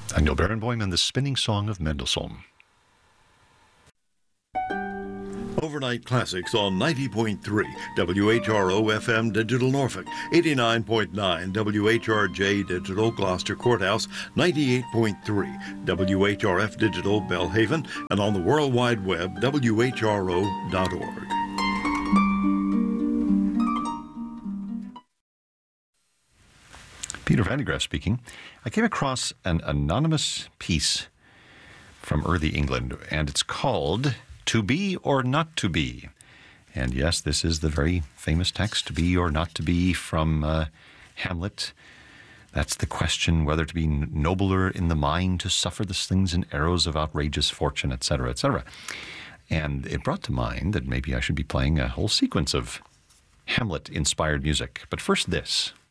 Daniel Barenboim and the Spinning Song of Mendelssohn. Overnight Classics on 90.3 WHRO FM Digital Norfolk, 89.9 WHRJ Digital Gloucester Courthouse, 98.3 WHRF Digital Belhaven, and on the World Wide Web, WHRO.org. Peter Van de Graaff speaking. I came across an anonymous piece from early England, and it's called To Be or Not to Be. And yes, this is the very famous text, To Be or Not to Be, from Hamlet. That's the question, whether to be nobler in the mind to suffer the slings and arrows of outrageous fortune, etc., etc. And it brought to mind that maybe I should be playing a whole sequence of Hamlet-inspired music. But first this.